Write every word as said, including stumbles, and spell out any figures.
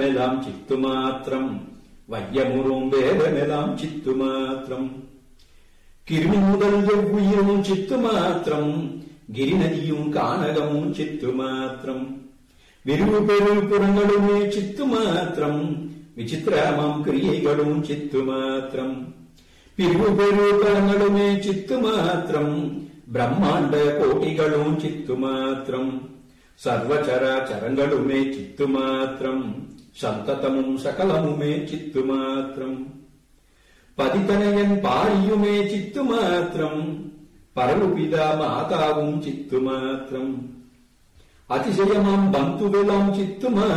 எல்லாம் சித்து மாத்திரம் வையமுறும் வேதமெல்லாம் சித்து மாத்திரம் கிருமி முதல் எவ்வுயிரும் சித்து மாத்திரம் கிரிநதியும் கானகமும் சித்து மாத்திரம் விரிவு பெரு புறங்களுமே சித்து மாத்திரம் விசித்திரமாம் கிரியைகளும் சித்து மாத்திரம் பிரிவு பெரு புறங்களுமே சித்து மாத்திரம் பிரம்மாண்ட கோட்டிகளும் சித்து மாத்திரம் சர்வச்சரா சரங்களுமே சித்து மாத்திரம் சந்ததமும் சகலமுமே சித்து மாத்திரம் பதித்தனையன் பாரியுமே சித்து மாத்திரம் பரவுபிதா மாதாவும் சித்து மாத்திரம் அதிசயமாம் பந்துவெல்லாம் சித்து